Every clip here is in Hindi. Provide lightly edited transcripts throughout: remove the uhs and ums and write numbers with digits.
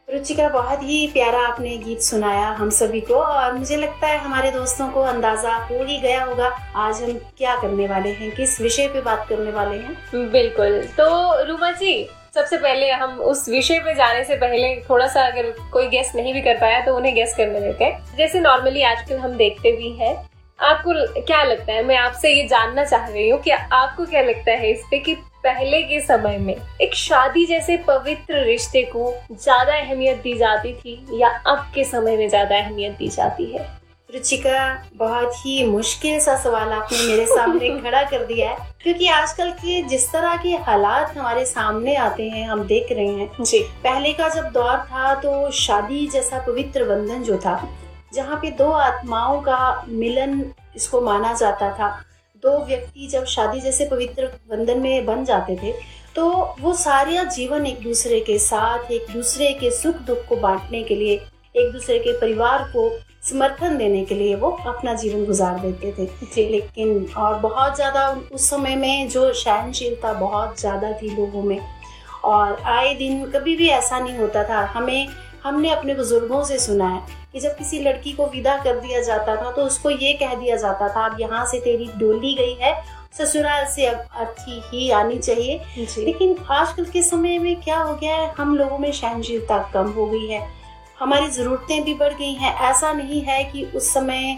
रुचिका, बहुत ही प्यारा आपने गीत सुनाया हम सभी को, और मुझे लगता है हमारे दोस्तों को अंदाजा हो ही गया होगा आज हम क्या करने वाले हैं, किस विषय पे बात करने वाले हैं। बिल्कुल। तो रूमा जी, सबसे पहले हम उस विषय पे जाने से पहले थोड़ा सा, अगर कोई गेस नहीं भी कर पाया तो उन्हें गेस करने देते हैं। जैसे नॉर्मली आजकल हम देखते भी हैं, आपको क्या लगता है, मैं आपसे ये जानना चाह रही हूँ कि आपको क्या लगता है इस पे कि पहले के समय में एक शादी जैसे पवित्र रिश्ते को ज्यादा अहमियत दी जाती थी या अब के समय में ज्यादा अहमियत दी जाती है? रुचिका, बहुत ही मुश्किल सा सवाल आपने मेरे सामने खड़ा कर दिया है, क्योंकि आजकल के जिस तरह के हालात हमारे सामने आते हैं हम देख रहे हैं जी। पहले का जब दौर था तो शादी जैसा पवित्र बंधन जो था, जहाँ पे दो आत्माओं का मिलन इसको माना जाता था, दो व्यक्ति जब शादी जैसे पवित्र बंधन में बन जाते थे तो वो सारा जीवन एक दूसरे के साथ, एक दूसरे के सुख दुख को बांटने के लिए, एक दूसरे के परिवार को समर्थन देने के लिए वो अपना जीवन गुजार देते थे। लेकिन और बहुत ज्यादा उस समय में जो सहनशीलता बहुत ज्यादा थी लोगों में, और आए दिन कभी भी ऐसा नहीं होता था। हमने अपने बुजुर्गों से सुना है कि जब किसी लड़की को विदा कर दिया जाता था तो उसको ये कह दिया जाता था, अब यहाँ से तेरी डोली गई है, ससुराल से अब अर्थी ही आनी चाहिए। लेकिन आजकल के समय में क्या हो गया है, हम लोगों में सहनशीलता कम हो गई है, हमारी जरूरतें भी बढ़ गई हैं। ऐसा नहीं है कि उस समय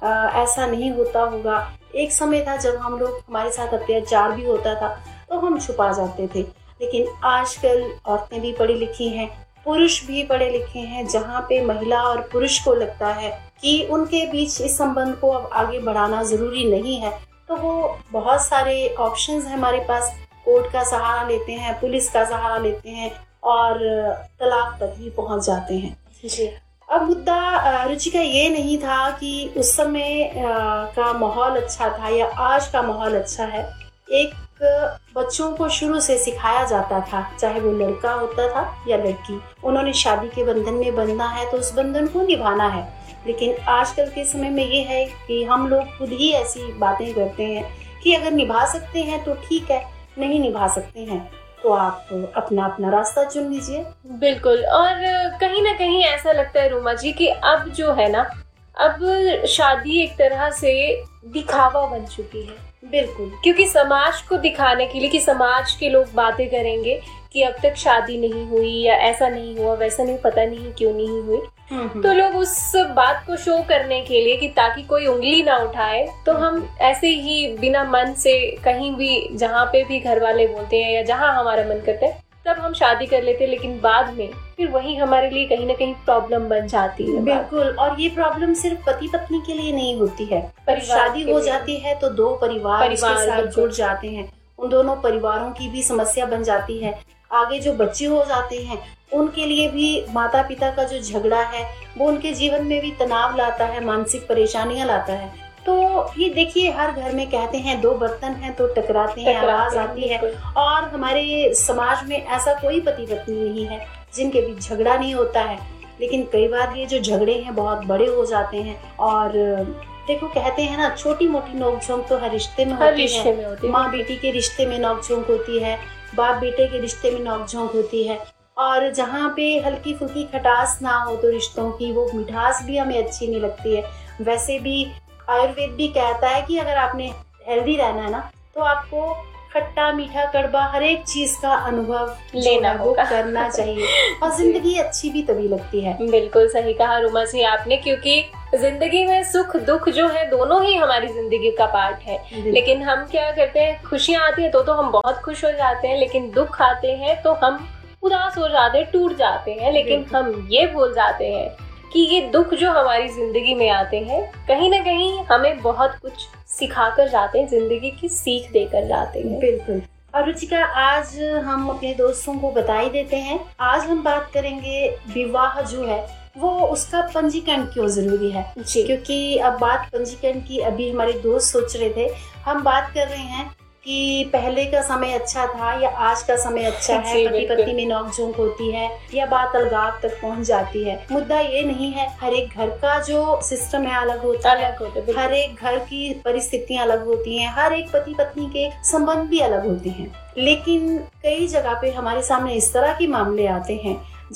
ऐसा नहीं होता होगा। एक समय था जब हम लोग, हमारे साथ अत्याचार भी होता था तो हम छुपा जाते थे, लेकिन आजकल औरतें भी पढ़ी लिखी हैं, पुरुष भी पढ़े लिखे हैं, जहाँ पे महिला और पुरुष को लगता है कि उनके बीच इस संबंध को अब आगे बढ़ाना जरूरी नहीं है, तो वो बहुत सारे ऑप्शंस हैं हमारे पास। कोर्ट का सहारा लेते हैं, पुलिस का सहारा लेते हैं और तलाक तक भी पहुंच जाते हैं। जी। अब मुद्दा रुचिका ये नहीं था कि उस समय का माहौल अच्छा था या आज का माहौल अच्छा है। एक बच्चों को शुरू से सिखाया जाता था, चाहे वो लड़का होता था या लड़की, उन्होंने शादी के बंधन में बंधना है तो उस बंधन को निभाना है। लेकिन आजकल के समय में ये है कि हम लोग खुद ही ऐसी बातें करते हैं कि अगर निभा सकते हैं तो ठीक है, नहीं निभा सकते हैं तो आप अपना अपना रास्ता चुन लीजिए। बिल्कुल। और कहीं ना कहीं ऐसा लगता है रूमा जी कि अब जो है ना, अब शादी एक तरह से दिखावा बन चुकी है। बिल्कुल, क्योंकि समाज को दिखाने के लिए कि समाज के लोग बातें करेंगे कि अब तक शादी नहीं हुई या ऐसा नहीं हुआ, वैसा नहीं, पता नहीं क्यों नहीं हुई, तो लोग उस बात को शो करने के लिए कि ताकि कोई उंगली ना उठाए, तो हम ऐसे ही बिना मन से कहीं भी, जहाँ पे भी घर वाले बोलते हैं या जहाँ हमारा मन करता है तब हम शादी कर लेते हैं, लेकिन बाद में फिर वही हमारे लिए कहीं ना कहीं प्रॉब्लम बन जाती है। बिल्कुल। और ये प्रॉब्लम सिर्फ पति पत्नी के लिए नहीं होती है, पर शादी हो जाती है तो दो परिवार के साथ जुड़ जाते हैं, उन दोनों परिवारों की भी समस्या बन जाती है। आगे जो बच्चे हो जाते हैं उनके लिए भी माता पिता का जो झगड़ा है वो उनके जीवन में भी तनाव लाता है, मानसिक परेशानियां लाता है। तो ये देखिए, हर घर में कहते हैं दो बर्तन हैं तो टकराते हैं, आवाज आती है। और हमारे समाज में ऐसा कोई पति पत्नी नहीं है जिनके बीच झगड़ा नहीं होता है, लेकिन कई बार ये जो झगड़े हैं बहुत बड़े हो जाते हैं। और देखो, कहते हैं ना, छोटी मोटी नोकझोंक तो हर रिश्ते में होती है। माँ बेटी के रिश्ते में नोकझोंक होती है, बाप बेटे के रिश्ते में नोकझोंक होती है, और जहाँ पे हल्की फुल्की खटास ना हो तो रिश्तों की वो मिठास भी हमें अच्छी नहीं लगती है। वैसे भी आयुर्वेद भी कहता है कि अगर आपने हेल्दी रहना है ना तो आपको खट्टा मीठा कड़वा हर एक चीज का अनुभव लेना होगा, करना चाहिए, और जिंदगी अच्छी भी तभी लगती है। बिल्कुल सही कहा रूमा जी आपने, क्योंकि जिंदगी में सुख दुख जो है दोनों ही हमारी जिंदगी का पार्ट है। लेकिन हम क्या करते हैं, खुशियां आती है तो हम बहुत खुश हो जाते हैं, लेकिन दुख आते हैं तो हम उदास हो जाते हैं, टूट जाते हैं। लेकिन हम ये भूल जाते हैं कि ये दुख जो हमारी जिंदगी में आते हैं कहीं ना कहीं हमें बहुत कुछ सिखा कर जाते हैं, जिंदगी की सीख देकर जाते हैं। बिल्कुल। और रुचिका, आज हम अपने दोस्तों को बता ही देते हैं, आज हम बात करेंगे विवाह जो है वो उसका पंजीकरण क्यों जरूरी है। क्योंकि अब बात पंजीकरण की, अभी हमारे दोस्त सोच रहे थे, हम बात कर रहे हैं कि पहले का समय अच्छा था या आज का समय अच्छा है, पति पत्नी में नोकझोंक होती है या बात अलगाव तक पहुंच जाती है। मुद्दा ये नहीं है, हर एक घर का जो सिस्टम है अलग होता है, हर एक घर की परिस्थितियां अलग होती हैं, हर एक पति पत्नी के संबंध भी अलग होते हैं। लेकिन कई जगह पे हमारे सामने इस तरह के मामले आते हैं जब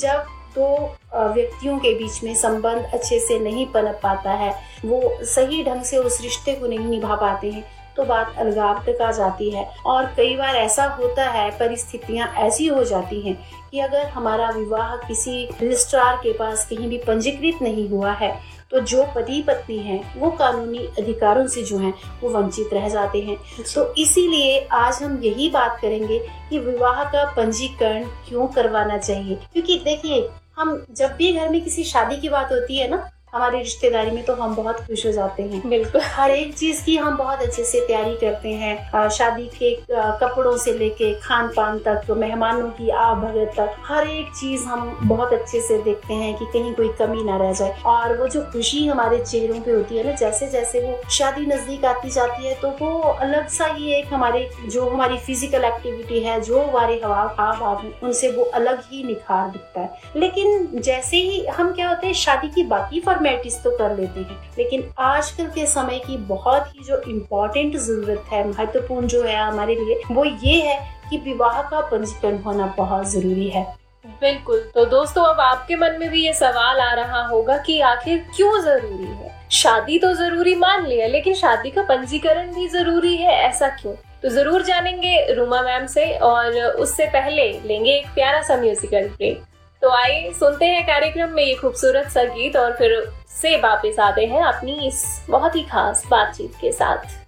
दो व्यक्तियों के बीच में संबंध अच्छे से नहीं पनप पाता है, वो सही ढंग से उस रिश्ते को नहीं निभा पाते हैं, तो बात अलगाव तक आ जाती है। और कई बार ऐसा होता है, परिस्थितियां ऐसी हो जाती हैं कि अगर हमारा विवाह किसी रजिस्ट्रार के पास कहीं भी पंजीकृत नहीं हुआ है, तो जो पति पत्नी हैं वो कानूनी अधिकारों से जो हैं वो वंचित रह जाते हैं। तो इसीलिए आज हम यही बात करेंगे कि विवाह का पंजीकरण क्यों करवाना चाहिए। क्योंकि देखिए, हम जब भी घर में किसी शादी की बात होती है ना, हमारी रिश्तेदारी में, तो हम बहुत खुश हो जाते हैं। बिल्कुल, हर एक चीज की हम बहुत अच्छे से तैयारी करते हैं, शादी के कपड़ों से लेके खान पान तक, मेहमानों की आवभगत तक, हर एक चीज हम बहुत अच्छे से देखते हैं कि कहीं कोई कमी ना रह जाए। और वो जो खुशी हमारे चेहरों पे होती है ना, जैसे जैसे वो शादी नजदीक आती जाती है, तो वो अलग सा ही एक हमारी फिजिकल एक्टिविटी है, जो हमारे हाव भाव हैं, उनसे वो अलग ही निखार दिखता है। लेकिन जैसे ही हम क्या होते हैं, शादी की बाकी फॉर्मेलिटीज तो कर लेते हैं, लेकिन आजकल के समय की बहुत ही जो इम्पोर्टेंट जरूरत है, महत्वपूर्ण जो है हमारे लिए, वो ये है कि विवाह का पंजीकरण होना बहुत जरूरी है। बिल्कुल। तो दोस्तों, अब आपके मन में भी ये सवाल आ रहा होगा कि आखिर क्यों जरूरी है? शादी तो जरूरी मान लिया, लेकिन शादी का पंजीकरण भी जरूरी है, ऐसा क्यों? तो जरूर जानेंगे रूमा मैम से, और उससे पहले लेंगे एक प्यारा सा म्यूजिकल ब्रेक। तो आइए सुनते हैं कार्यक्रम में ये खूबसूरत सा गीत, और फिर से वापस आते हैं अपनी इस बहुत ही खास बातचीत के साथ।